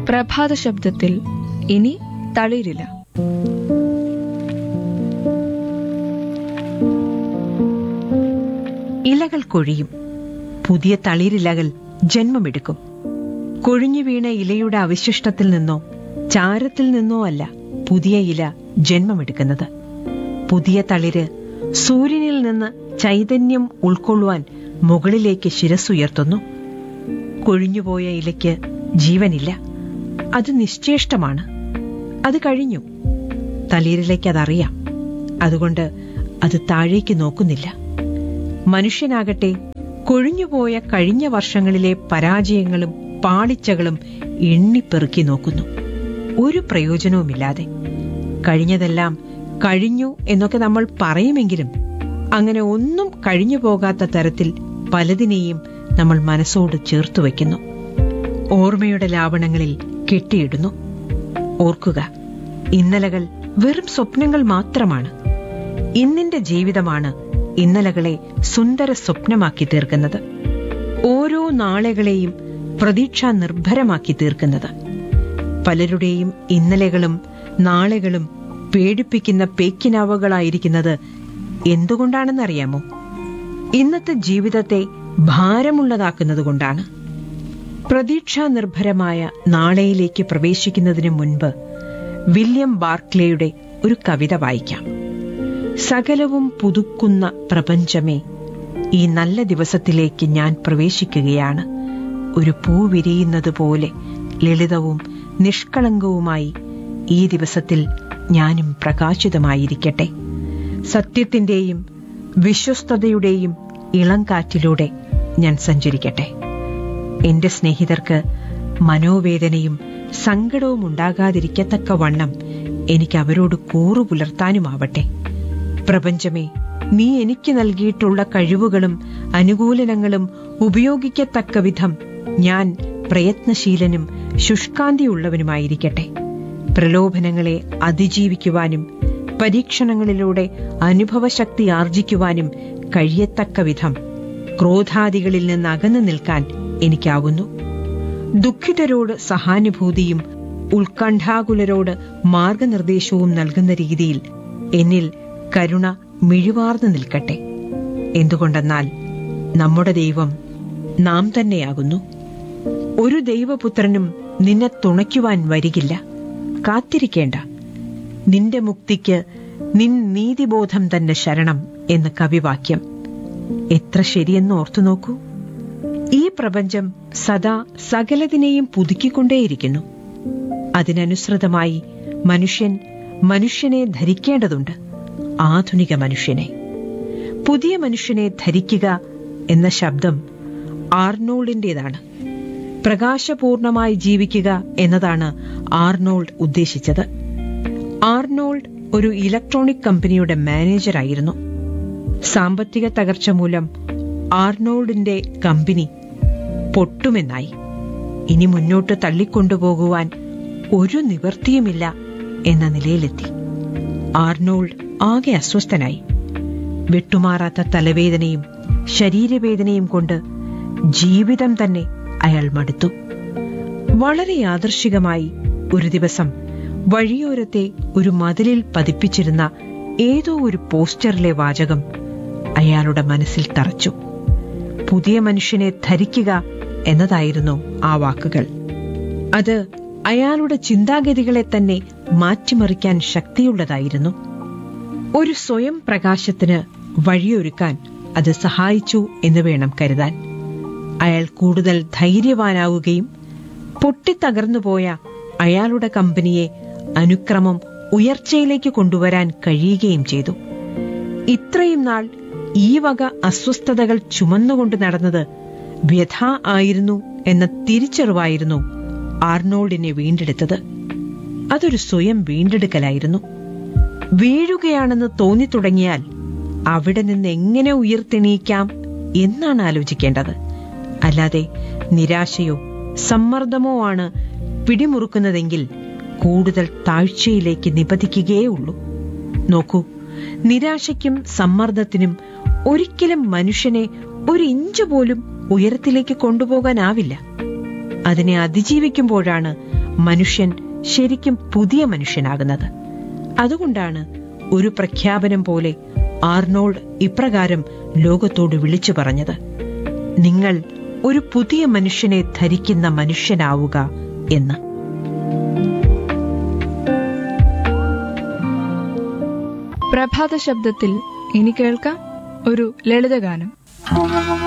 പ്രഭാത ശബ്ദത്തിൽ ഇനി തളിരില്ല. ഇലകൾ കൊഴിയും, പുതിയ തളിരിലകൾ ജന്മമെടുക്കും. കൊഴിഞ്ഞു വീണ ഇലയുടെ അവശിഷ്ടത്തിൽ നിന്നോ ചാരത്തിൽ നിന്നോ അല്ല പുതിയ ഇല ജന്മമെടുക്കുന്നത്. പുതിയ തളിര് സൂര്യനിൽ നിന്ന് ചൈതന്യം ഉൾക്കൊള്ളുവാൻ മുകളിലേക്ക് ശിരസ്സുയർത്തുന്നു. കൊഴിഞ്ഞുപോയ ഇലയ്ക്ക് ജീവനില്ല, അത് നിശ്ചേഷ്ടമാണ്. അത് കഴിഞ്ഞു. തളിരിലേക്ക് അതറിയാം, അതുകൊണ്ട് അത് താഴേക്ക് നോക്കുന്നില്ല. മനുഷ്യനാകട്ടെ കൊഴിഞ്ഞുപോയ കഴിഞ്ഞ വർഷങ്ങളിലെ പരാജയങ്ങളും പാളിച്ചകളും എണ്ണിപ്പെറുക്കി നോക്കുന്നു, ഒരു പ്രയോജനവുമില്ലാതെ. കഴിഞ്ഞതെല്ലാം കഴിഞ്ഞു എന്നൊക്കെ നമ്മൾ പറയുമെങ്കിലും അങ്ങനെ ഒന്നും കഴിഞ്ഞു പോകാത്ത തരത്തിൽ പലതിനെയും നമ്മൾ മനസ്സോട് ചേർത്തു വയ്ക്കുന്നു, ഓർമ്മയുടെ ലാവണങ്ങളിൽ കെട്ടിയിടുന്നു. ഓർക്കുക, ഇന്നലകൾ വെറും സ്വപ്നങ്ങൾ മാത്രമാണ്. ഇന്നിന്റെ ജീവിതമാണ് ഇന്നലകളെ സുന്ദര സ്വപ്നമാക്കി തീർക്കുന്നത്, ഓരോ നാളെകളെയും പ്രതീക്ഷാ നിർഭരമാക്കി തീർക്കുന്നത്. പലരുടെയും ഇന്നലെകളും നാളെകളും പേടിപ്പിക്കുന്ന പേക്കിനാവുകളായിരിക്കുന്നത് എന്തുകൊണ്ടാണെന്നറിയാമോ? ഇന്നത്തെ ജീവിതത്തെ ഭാരമുള്ളതാക്കുന്നതുകൊണ്ടാണ്. പ്രതീക്ഷാ നിർഭരമായ നാളെയിലേക്ക് പ്രവേശിക്കുന്നതിനു മുൻപ് വില്യം ബാർക്ലേയുടെ ഒരു കവിത വായിക്കാം. സകലവും പുതുക്കുന്ന പ്രപഞ്ചമേ, ഈ നല്ല ദിവസത്തിലേക്ക് ഞാൻ പ്രവേശിക്കുകയാണ്. ഒരു പൂ വിരിയുന്നത് പോലെ ലളിതവും നിഷ്കളങ്കവുമായി ഈ ദിവസത്തിൽ ഞാനും പ്രകാശിതമായിരിക്കട്ടെ. സത്യത്തിന്റെയും വിശ്വസ്തതയുടെയും ഇളം കാറ്റിലൂടെ ഞാൻ സഞ്ചരിക്കട്ടെ. എന്റെ സ്നേഹിതർക്ക് മനോവേദനയും സങ്കടവും ഉണ്ടാകാതിരിക്കത്തക്ക വണ്ണം എനിക്ക് അവരോട് കൂറു പുലർത്താനുമാവട്ടെ. പ്രപഞ്ചമേ, നീ എനിക്ക് നൽകിയിട്ടുള്ള കഴിവുകളും അനുകൂലനങ്ങളും ഉപയോഗിക്കത്തക്ക വിധം ഞാൻ പ്രയത്നശീലനും ശുഷ്കാന്തിയുള്ളവനുമായിരിക്കട്ടെ. പ്രലോഭനങ്ങളെ അതിജീവിക്കുവാനും പരീക്ഷണങ്ങളിലൂടെ അനുഭവശക്തി ആർജിക്കുവാനും കഴിയത്തക്ക വിധം ക്രോധാദികളിൽ നിന്ന് അകന്നു നിൽക്കാൻ എനിക്കാവുന്നു. ദുഃഖിതരോട് സഹാനുഭൂതിയും ഉത്കണ്ഠാകുലരോട് മാർഗനിർദ്ദേശവും നൽകുന്ന രീതിയിൽ എന്നിൽ കരുണ മിഴിവാർന്നു നിൽക്കട്ടെ. എന്തുകൊണ്ടെന്നാൽ നമ്മുടെ ദൈവം നാം തന്നെയാകുന്നു. ഒരു ദൈവപുത്രനും നിന്നെ തുണയ്ക്കുവാൻ വരികില്ല. കാത്തിരിക്കേണ്ട. നിന്റെ മുക്തിക്ക് നിൻ നീതിബോധം തന്നെ ശരണം എന്ന കവിവാക്യം എത്ര ശരിയെന്ന് ഓർത്തു നോക്കൂ. ഈ പ്രപഞ്ചം സദാ സകലതിനെയും പുതുക്കിക്കൊണ്ടേയിരിക്കുന്നു. അതിനനുസൃതമായി മനുഷ്യനെ ധരിക്കേണ്ടതുണ്ട്. ആധുനിക മനുഷ്യനെ, പുതിയ മനുഷ്യനെ ധരിക്കുക എന്ന ശബ്ദം ആർണോൾഡിന്റേതാണ്. പ്രകാശപൂർണമായി ജീവിക്കുക എന്നതാണ് ആർണോൾഡ് ഉദ്ദേശിച്ചത്. ആർണോൾഡ് ഒരു ഇലക്ട്രോണിക് കമ്പനിയുടെ മാനേജറായിരുന്നു. സാമ്പത്തിക തകർച്ച മൂലം ആർണോൾഡിന്റെ കമ്പനി പൊട്ടുമെന്നായി. ഇനി മുന്നോട്ട് തള്ളിക്കൊണ്ടുപോകുവാൻ ഒരു നിവൃത്തിയുമില്ല എന്ന നിലയിലെത്തി. ആർണോൾഡ് ആകെ അസ്വസ്ഥനായി. വിട്ടുമാറാത്ത തലവേദനയും ശരീരവേദനയും കൊണ്ട് ജീവിതം തന്നെ അയാൾ മടുത്തു. വളരെ യാദൃശ്ചികമായി ഒരു ദിവസം വഴിയോരത്തെ ഒരു മതിലിൽ പതിപ്പിച്ചിരുന്ന ഏതോ ഒരു പോസ്റ്ററിലെ വാചകം അയാളുടെ മനസ്സിൽ തറച്ചു. പുതിയ മനുഷ്യനെ ധരിക്കുക എന്നതായിരുന്നു ആ വാക്കുകൾ. അത് അയാളുടെ ചിന്താഗതികളെ തന്നെ മാറ്റിമറിക്കാൻ ശക്തിയുള്ളതായിരുന്നു. ഒരു സ്വയം പ്രകാശത്തിന് വഴിയൊരുക്കാൻ അത് സഹായിച്ചു എന്ന് വേണം കരുതാൻ. അയാൾ കൂടുതൽ ധൈര്യവാനാവുകയും പൊട്ടിത്തകർന്നുപോയ അയാളുടെ കമ്പനിയെ അനുക്രമം ഉയർച്ചയിലേക്ക് കൊണ്ടുവരാൻ കഴിയുകയും ചെയ്തു. ഇത്രയും നാൾ ഈ വക അസ്വസ്ഥതകൾ ചുമന്നുകൊണ്ട് നടന്നത് വ്യഥ ആയിരുന്നു എന്ന തിരിച്ചറിവായിരുന്നു ആർണോൾഡിനെ വീണ്ടെടുത്തത്. അതൊരു സ്വയം വീണ്ടെടുക്കലായിരുന്നു. വീഴുകയാണെന്ന് തോന്നിത്തുടങ്ങിയാൽ അവിടെ നിന്ന് എങ്ങനെ ഉയർത്തെണീക്കാം എന്നാണ് ആലോചിക്കേണ്ടത്. അല്ലാതെ നിരാശയോ സമ്മർദ്ദമോ ആണ് പിടിമുറുക്കുന്നതെങ്കിൽ കൂടുതൽ താഴ്ചയിലേക്ക് നിപതിക്കുകയുള്ളൂ. നോക്കൂ, നിരാശയ്ക്കും സമ്മർദ്ദത്തിനും ഒരിക്കലും മനുഷ്യനെ ഒരു ഇഞ്ച് പോലും ഉയരത്തിലേക്ക് കൊണ്ടുപോകാനാവില്ല. അതിനെ അതിജീവിക്കുമ്പോഴാണ് മനുഷ്യൻ ശരിക്കും പുതിയ മനുഷ്യനാകുന്നത്. അതുകൊണ്ടാണ് ഒരു പ്രഖ്യാപനം പോലെ ആർണോൾഡ് ഇപ്രകാരം ലോകത്തോട് വിളിച്ചു പറഞ്ഞത്: നിങ്ങൾ ഒരു പുതിയ മനുഷ്യനെ ധരിക്കുന്ന മനുഷ്യനാവുക എന്ന്. പ്രഭാത ശബ്ദത്തിൽ ഇനി കേൾക്കാം ഒരു ലളിതഗാനം.